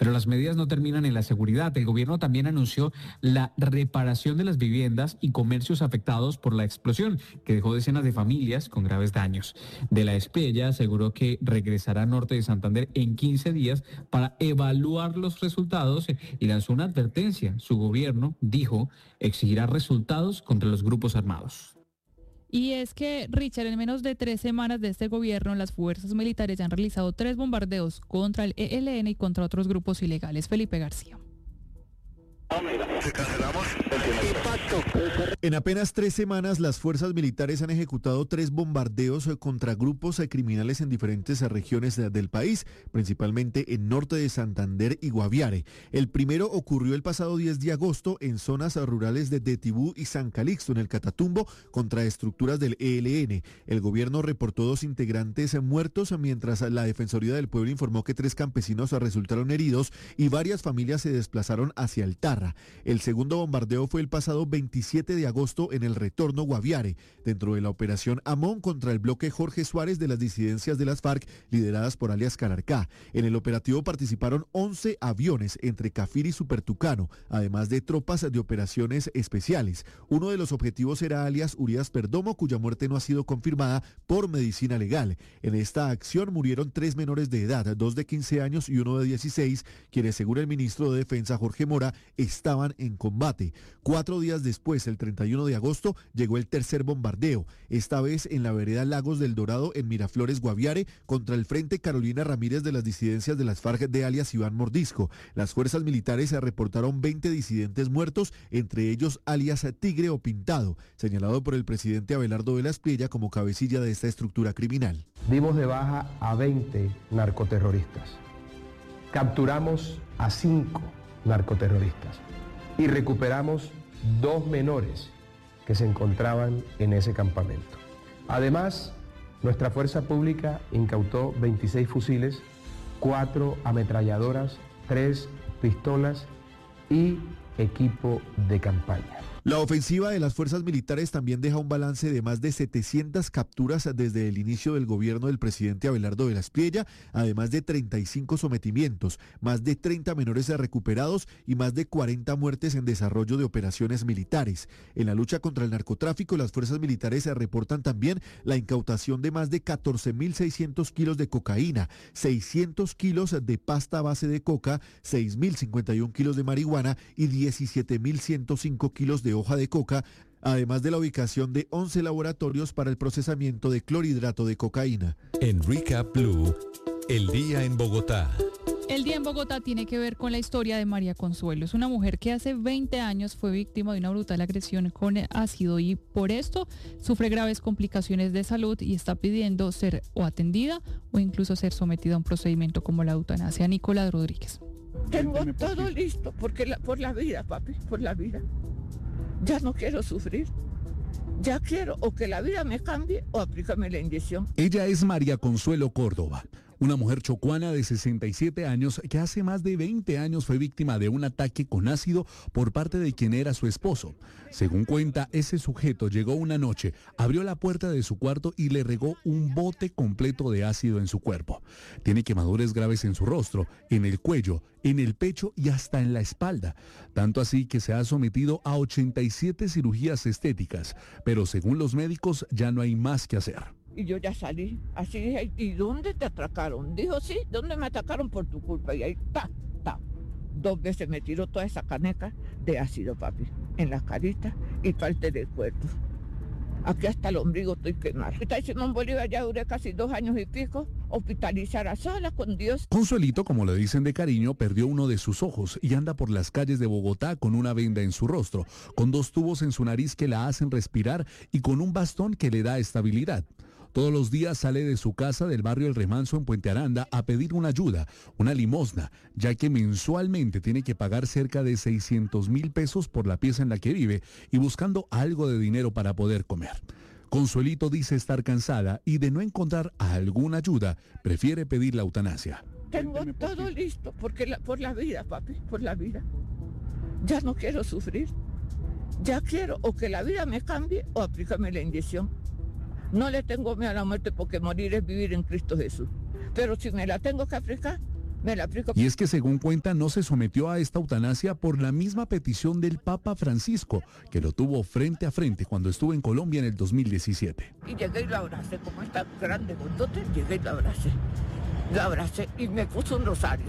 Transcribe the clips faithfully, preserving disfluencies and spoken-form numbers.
Pero las medidas no terminan en la seguridad. El gobierno también anunció la reparación de las viviendas y comercios afectados por la explosión, que dejó decenas de familias con graves daños. De la Espriella aseguró que regresará a Norte de Santander en quince días para evaluar los resultados y lanzó una advertencia. Su gobierno, dijo, exigirá resultados contra los grupos armados. Y es que, Richard, en menos de tres semanas de este gobierno, las fuerzas militares han realizado tres bombardeos contra el E L N y contra otros grupos ilegales. Felipe García. En apenas tres semanas, las fuerzas militares han ejecutado tres bombardeos contra grupos criminales en diferentes regiones del país, principalmente en Norte de Santander y Guaviare. El primero ocurrió el pasado diez de agosto en zonas rurales de Detibú y San Calixto, en el Catatumbo, contra estructuras del E L N. El gobierno reportó dos integrantes muertos, mientras la Defensoría del Pueblo informó que tres campesinos resultaron heridos y varias familias se desplazaron hacia el Tarra. El segundo bombardeo fue el pasado veintisiete de agosto en el Retorno Guaviare, dentro de la operación Amón contra el bloque Jorge Suárez de las disidencias de las FARC lideradas por alias Calarcá. En el operativo participaron once aviones entre Cafir y Supertucano, además de tropas de operaciones especiales. Uno de los objetivos era alias Urias Perdomo, cuya muerte no ha sido confirmada por medicina legal. En esta acción murieron tres menores de edad, dos de quince años y uno de dieciséis, quienes, según el ministro de Defensa Jorge Mora, estaban en combate. Cuatro días después, el treinta y uno de agosto, llegó el tercer bombardeo, esta vez en la vereda Lagos del Dorado, en Miraflores, Guaviare, contra el Frente Carolina Ramírez de las disidencias de las FARC de alias Iván Mordisco. Las fuerzas militares reportaron veinte disidentes muertos, entre ellos alias Tigre o Pintado, señalado por el presidente Abelardo de la Espriella como cabecilla de esta estructura criminal. Dimos de baja a veinte narcoterroristas. Capturamos a cinco narcoterroristas y recuperamos dos menores que se encontraban en ese campamento. Además, nuestra fuerza pública incautó veintiséis fusiles, cuatro ametralladoras, tres pistolas y equipo de campaña. La ofensiva de las fuerzas militares también deja un balance de más de setecientas capturas desde el inicio del gobierno del presidente Abelardo de la Espriella, además de treinta y cinco sometimientos, más de treinta menores recuperados y más de cuarenta muertes en desarrollo de operaciones militares. En la lucha contra el narcotráfico, las fuerzas militares reportan también la incautación de más de catorce mil seiscientos kilos de cocaína, seiscientos kilos de pasta a base de coca, seis mil cincuenta y uno kilos de marihuana y diecisiete mil ciento cinco kilos de hoja de coca, además de la ubicación de once laboratorios para el procesamiento de clorhidrato de cocaína. En Recap Blue, el día en Bogotá. El día en Bogotá tiene que ver con la historia de María Consuelo. Es una mujer que hace veinte años fue víctima de una brutal agresión con ácido y por esto sufre graves complicaciones de salud y está pidiendo ser o atendida o incluso ser sometida a un procedimiento como la eutanasia. Nicolás Rodríguez. Tengo todo listo porque la, por la vida, papi, por la vida. Ya no quiero sufrir. Ya quiero o que la vida me cambie o aplícame la inyección. Ella es María Consuelo Córdoba, una mujer chocuana de sesenta y siete años que hace más de veinte años fue víctima de un ataque con ácido por parte de quien era su esposo. Según cuenta, ese sujeto llegó una noche, abrió la puerta de su cuarto y le regó un bote completo de ácido en su cuerpo. Tiene quemaduras graves en su rostro, en el cuello, en el pecho y hasta en la espalda. Tanto así que se ha sometido a ochenta y siete cirugías estéticas, pero según los médicos ya no hay más que hacer. Y yo ya salí, así dije, ¿y dónde te atracaron? Dijo, sí, ¿dónde me atacaron? Por tu culpa. Y ahí, ta, ta. Dos veces me tiró toda esa caneca de ácido, papi, en las caritas y parte del cuerpo. Aquí hasta el ombligo estoy quemada. Está Simón Bolívar, ya duré casi dos años y pico, hospitalizada sola con Dios. Consuelito, como le dicen de cariño, perdió uno de sus ojos y anda por las calles de Bogotá con una venda en su rostro, con dos tubos en su nariz que la hacen respirar y con un bastón que le da estabilidad. Todos los días sale de su casa del barrio El Remanso en Puente Aranda a pedir una ayuda, una limosna, ya que mensualmente tiene que pagar cerca de seiscientos mil pesos por la pieza en la que vive y buscando algo de dinero para poder comer. Consuelito dice estar cansada y de no encontrar alguna ayuda, prefiere pedir la eutanasia. Tengo todo listo porque la, por la vida, papi, por la vida. Ya no quiero sufrir. Ya quiero o que la vida me cambie o aplícame la inyección. No le tengo miedo a la muerte porque morir es vivir en Cristo Jesús. Pero si me la tengo que aplicar, Me la aplico. Y es que según cuenta no se sometió a esta eutanasia por la misma petición del Papa Francisco, que lo tuvo frente a frente cuando estuvo en Colombia en el dos mil diecisiete. Y llegué y lo abracé, como está grande, grandote, llegué y lo abracé. Lo abracé y me puso un rosario.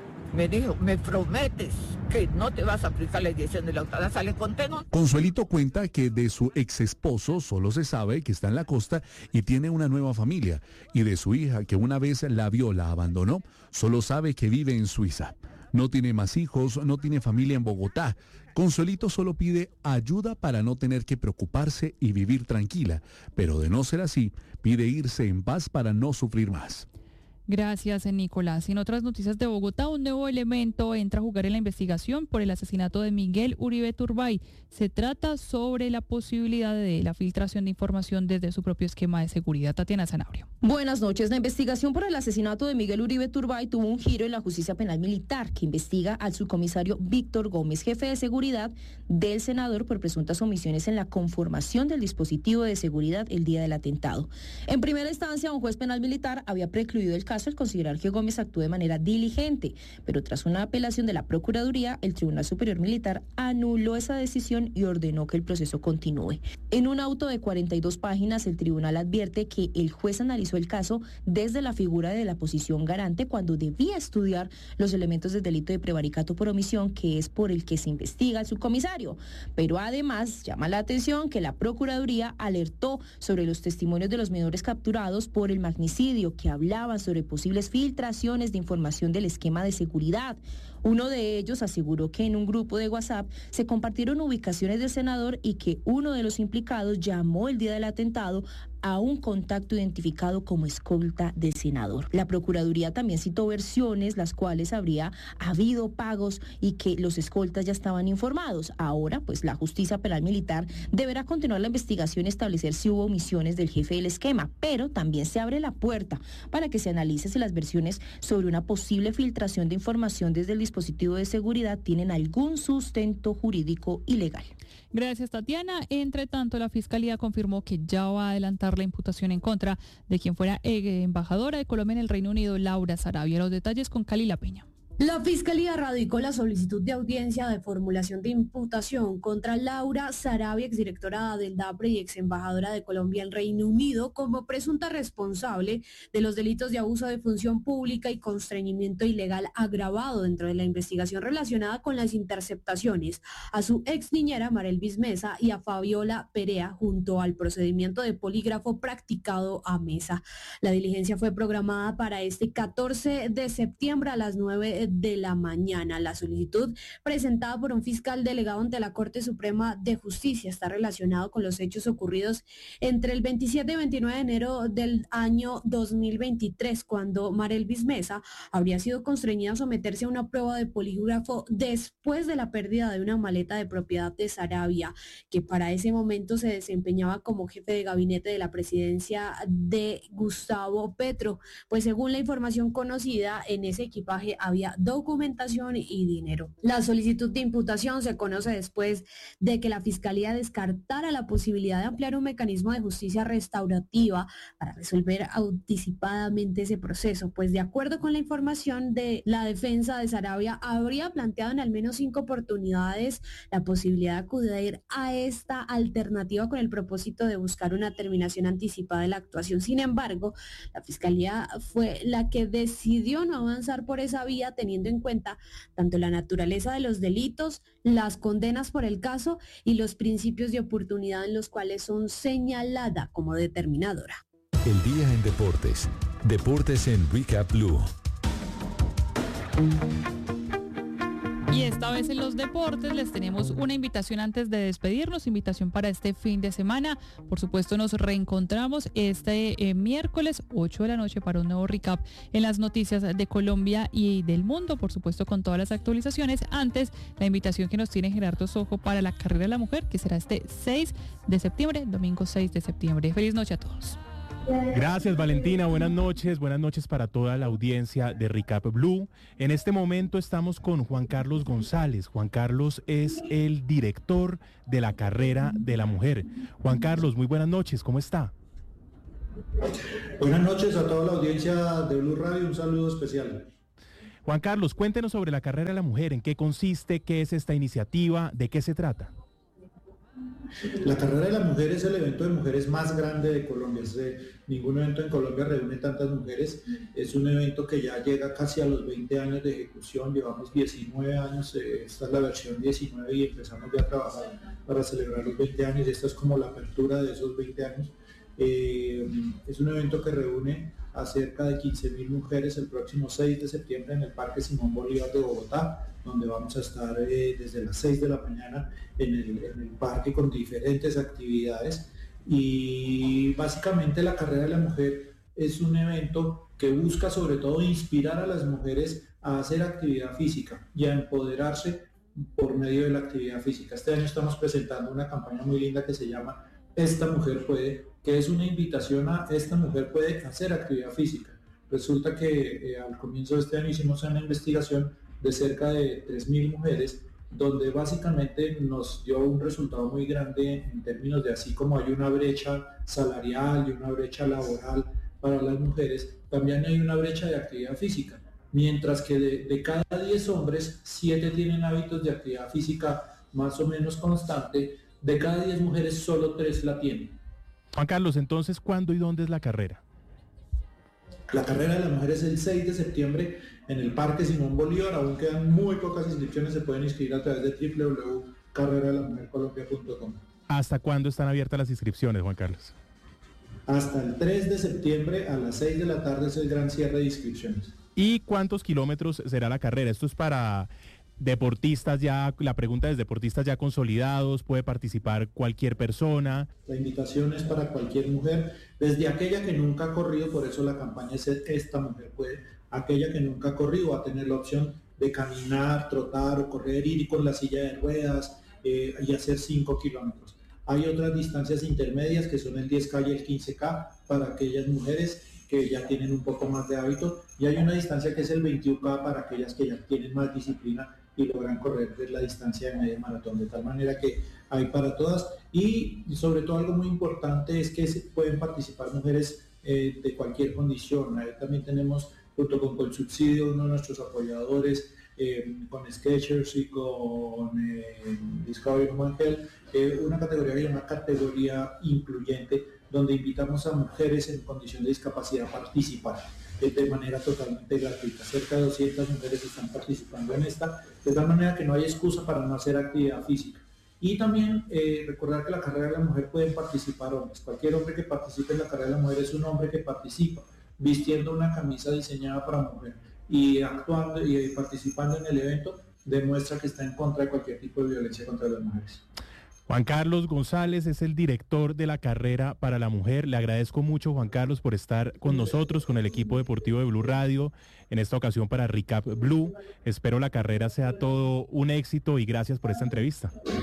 Me dijo, me prometes que no te vas a aplicar la inyección de la eutanasia. Le conté, ¿no? Consuelito cuenta que de su ex esposo solo se sabe que está en la costa y tiene una nueva familia. Y de su hija, que una vez la vio, la abandonó, solo sabe que vive en Suiza. No tiene más hijos, no tiene familia en Bogotá. Consuelito solo pide ayuda para no tener que preocuparse y vivir tranquila. Pero de no ser así, pide irse en paz para no sufrir más. Gracias, Nicolás. En otras noticias de Bogotá, un nuevo elemento entra a jugar en la investigación por el asesinato de Miguel Uribe Turbay. Se trata sobre la posibilidad de la filtración de información desde su propio esquema de seguridad. Tatiana Zanabrio. Buenas noches. La investigación por el asesinato de Miguel Uribe Turbay tuvo un giro en la Justicia Penal Militar, que investiga al subcomisario Víctor Gómez, jefe de seguridad del senador, por presuntas omisiones en la conformación del dispositivo de seguridad el día del atentado. En primera instancia, un juez penal militar había precluido el caso al considerar que Gómez actuó de manera diligente, pero tras una apelación de la Procuraduría, el Tribunal Superior Militar anuló esa decisión y ordenó que el proceso continúe. En un auto de cuarenta y dos páginas, el tribunal advierte que el juez analizó el caso desde la figura de la posición garante cuando debía estudiar los elementos del delito de prevaricato por omisión, que es por el que se investiga al subcomisario. Pero además llama la atención que la Procuraduría alertó sobre los testimonios de los menores capturados por el magnicidio, que hablaban sobre posibles filtraciones de información del esquema de seguridad. Uno de ellos aseguró que en un grupo de WhatsApp se compartieron ubicaciones del senador y que uno de los implicados llamó el día del atentado a un contacto identificado como escolta del senador. La Procuraduría también citó versiones las cuales habría habido pagos y que los escoltas ya estaban informados. Ahora, pues la Justicia Penal Militar deberá continuar la investigación y establecer si hubo omisiones del jefe del esquema, pero también se abre la puerta para que se analice si las versiones sobre una posible filtración de información desde el dispositivo de seguridad tienen algún sustento jurídico y legal. Gracias, Tatiana. Entre tanto, la Fiscalía confirmó que ya va a adelantar la imputación en contra de quien fuera eh, embajadora de Colombia en el Reino Unido, Laura Sarabia. Los detalles con Cali La Peña. La Fiscalía radicó la solicitud de audiencia de formulación de imputación contra Laura Sarabia, exdirectora del DAPRE y ex embajadora de Colombia en Reino Unido, como presunta responsable de los delitos de abuso de función pública y constreñimiento ilegal agravado dentro de la investigación relacionada con las interceptaciones a su ex niñera Marelvis Mesa y a Fabiola Perea junto al procedimiento de polígrafo practicado a Mesa. La diligencia fue programada para este catorce de septiembre a las nueve de la mañana. La solicitud presentada por un fiscal delegado ante la Corte Suprema de Justicia está relacionado con los hechos ocurridos entre el veintisiete y veintinueve de enero del año dos mil veintitrés, cuando Marelvis Mesa habría sido constreñida a someterse a una prueba de polígrafo después de la pérdida de una maleta de propiedad de Sarabia, que para ese momento se desempeñaba como jefe de gabinete de la presidencia de Gustavo Petro. Pues según la información conocida, en ese equipaje había documentación y dinero. La solicitud de imputación se conoce después de que la Fiscalía descartara la posibilidad de ampliar un mecanismo de justicia restaurativa para resolver anticipadamente ese proceso, pues de acuerdo con la información de la defensa de Sarabia, habría planteado en al menos cinco oportunidades la posibilidad de acudir a esta alternativa con el propósito de buscar una terminación anticipada de la actuación. Sin embargo, la Fiscalía fue la que decidió no avanzar por esa vía, teniendo en cuenta tanto la naturaleza de los delitos, las condenas por el caso y los principios de oportunidad en los cuales son señalada como determinadora. El día en deportes. Deportes en Recap Blue. Y esta vez en los deportes les tenemos una invitación antes de despedirnos, invitación para este fin de semana. Por supuesto nos reencontramos este eh, miércoles ocho de la noche para un nuevo recap en las noticias de Colombia y del mundo, por supuesto con todas las actualizaciones. Antes, la invitación que nos tiene Gerardo Sojo para la carrera de la mujer, que será este seis de septiembre, domingo seis de septiembre. Feliz noche a todos. Gracias, Valentina, buenas noches, buenas noches para toda la audiencia de Recap Blue. En este momento estamos con Juan Carlos González. Juan Carlos es el director de la carrera de la mujer. Juan Carlos, muy buenas noches, ¿cómo está? Buenas noches a toda la audiencia de Blue Radio, un saludo especial. Juan Carlos, cuéntenos sobre la carrera de la mujer, en qué consiste, qué es esta iniciativa, de qué se trata. La carrera de la mujer es el evento de mujeres más grande de Colombia. Es, eh, ningún evento en Colombia reúne tantas mujeres. Es un evento que ya llega casi a los veinte años de ejecución. Llevamos diecinueve años, eh, esta es la versión diecinueve y empezamos ya a trabajar para celebrar los veinte años. Y esta es como la apertura de esos veinte años. Eh, es un evento que reúne a cerca de quince mil mujeres el próximo seis de septiembre en el Parque Simón Bolívar de Bogotá, donde vamos a estar eh, desde las seis de la mañana en el, en el parque con diferentes actividades. Y básicamente la carrera de la mujer es un evento que busca sobre todo inspirar a las mujeres a hacer actividad física y a empoderarse por medio de la actividad física. Este año estamos presentando una campaña muy linda que se llama Esta Mujer Puede, que es una invitación a esta mujer puede hacer actividad física. Resulta que eh, al comienzo de este año hicimos una investigación de cerca de tres mil mujeres, donde básicamente nos dio un resultado muy grande en términos de así como hay una brecha salarial y una brecha laboral para las mujeres, también hay una brecha de actividad física. Mientras que de, de cada diez hombres, siete tienen hábitos de actividad física más o menos constante, de cada diez mujeres solo tres la tienen. Juan Carlos, entonces, ¿cuándo y dónde es la carrera? La carrera de la mujer es el seis de septiembre en el Parque Simón Bolívar. Aún quedan muy pocas inscripciones, se pueden inscribir a través de w w w punto carrera de la mujer colombia punto com. ¿Hasta cuándo están abiertas las inscripciones, Juan Carlos? Hasta el tres de septiembre a las seis de la tarde es el gran cierre de inscripciones. ¿Y cuántos kilómetros será la carrera? Esto es para deportistas ya, la pregunta es deportistas ya consolidados, puede participar cualquier persona. La invitación es para cualquier mujer, desde aquella que nunca ha corrido, por eso la campaña es Esta Mujer Puede, aquella que nunca ha corrido va a tener la opción de caminar, trotar o correr, ir con la silla de ruedas eh, y hacer cinco kilómetros. Hay otras distancias intermedias que son el diez K y el quince K para aquellas mujeres que ya tienen un poco más de hábito, y hay una distancia que es el veintiuno K para aquellas que ya tienen más disciplina y logran correr la distancia de media maratón, de tal manera que hay para todas. Y sobre todo algo muy importante es que pueden participar mujeres eh, de cualquier condición. Ahí también tenemos, junto con Colsubsidio, uno de nuestros apoyadores, eh, con Skechers y con eh, Discovery Human Health, eh, una categoría que es una categoría incluyente, donde invitamos a mujeres en condición de discapacidad a participar de manera totalmente gratuita. Cerca de doscientas mujeres están participando en esta, de tal manera que no hay excusa para no hacer actividad física. Y también eh, recordar que la carrera de la mujer pueden participar hombres. Cualquier hombre que participe en la carrera de la mujer es un hombre que participa vistiendo una camisa diseñada para mujer y actuando y participando en el evento, demuestra que está en contra de cualquier tipo de violencia contra las mujeres. Juan Carlos González es el director de la carrera para la mujer. Le agradezco mucho, Juan Carlos, por estar con nosotros, con el equipo deportivo de Blue Radio, en esta ocasión para Recap Blue. Espero la carrera sea todo un éxito y gracias por esta entrevista.